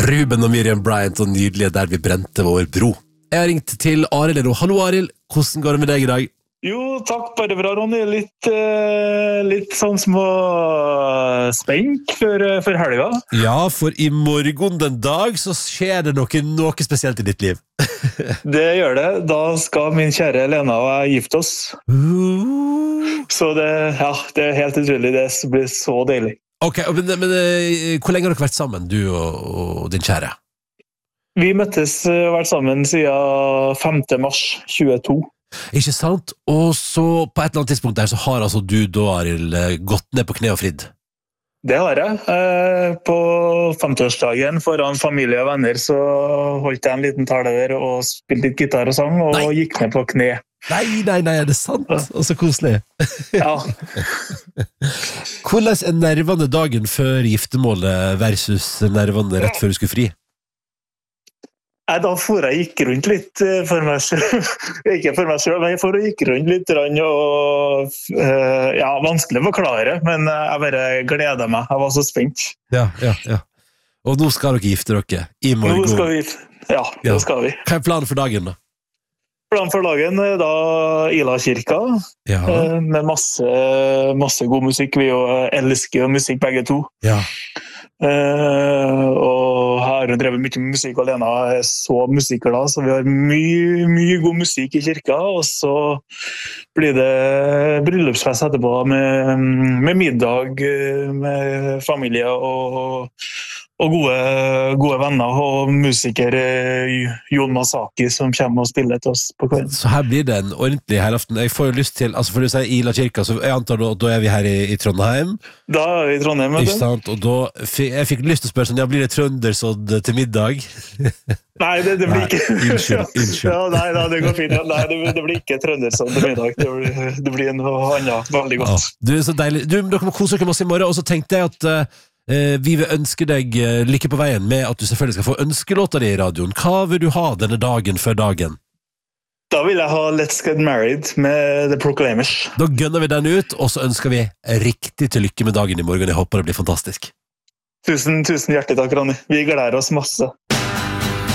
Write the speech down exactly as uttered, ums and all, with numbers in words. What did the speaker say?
Ruben og Miriam Bryant og nydelige Der vi brente vår bro. Jeg har ringt til Arild nå. Hallo Arild, hvordan går det med deg i dag? Jo, takk, bare bra, Ronny. Litt, uh, litt sånn små spenk for, uh, for helga. Ja, for i morgen den dag så skjer det noe, noe spesielt i ditt liv. Det gjør det. Da skal min kjære Lena og jeg gifte oss. Uh. Så det, ja, det er helt utrolig. Det blir så deilig. Ok, men, men hvor lenge har dere vært sammen, du og, og din kjære? Vi møttes uh, vært sammen siden femte mars tjueto. Ikke sant? Og så på et eller annet tidspunkt der så har altså du da, Arild, gått ned på kne og fridd. Det har jeg. Eh, på femtiårsdagen foran familie og venner så holdt jeg en liten tale der og spilte litt gitar og sang og nei. Gikk ned på kne. Nei, nei, nei, er det sant? Og så koselig. Ja. Hvordan er nervene dagen før giftemålet versus nervene rett før du skulle fri? Nei, da for jeg gikk rundt litt for meg selv, ikke for meg selv, men jeg for jeg gikk rundt litt, og ja, vanskelig å forklare, men jeg bare gleder meg, jeg var så spent. Ja, ja, ja. Og nå skal dere gifte dere i morgen. Nå skal vi gifte, ja, ja. Det skal vi. Hva er planen for dagen da? Planen for dagen er da Ila kirka, ja. Med masse, masse god musikk, vi jo elsker jo musikk begge to. Ja. Uh, og her har drevet mye musikk og Lena er så musiker da, så vi har mye, mye god musikk i kirka, og så blir det bryllupsfest etterpå med, med middag med familie og, og gode, gode venner og musiker Jon Masaki som kommer og spiller til oss på kvelden. Så her blir det en ordentlig helaften. Jeg får jo lyst til, altså for du sier Ila kirka, så jeg antar da, da er vi her i, i Trondheim. Da er vi i Trondheim, ikke sant? Og da jeg fikk lyst til å spørre sånn, ja, blir det trøndersodd til middag? Nei, det, det blir nei, ikke. Unnskyld, unnskyld. Ja, nei, nei, det går fint. Nei, det, det blir ikke trøndersodd til middag. Det blir, det blir noe annet, veldig godt. Ja, du er så deilig. Du, dere må kose dere masse i morgen, og så tenkte jeg at uh, vi vil ønske deg uh, lykke på veien med at du selvfølgelig skal få ønskelåta di i radioen. Hva vil du ha denne dagen før dagen? Da vil jeg ha Let's Get Married med The Proclaimers. Da gønner vi den ut, og så ønsker vi riktig til lykke med dagen i morgen. Jeg håper det blir fantastisk. Tusen, tusen hjertelig takk, Ronny. Vi gleder oss masse.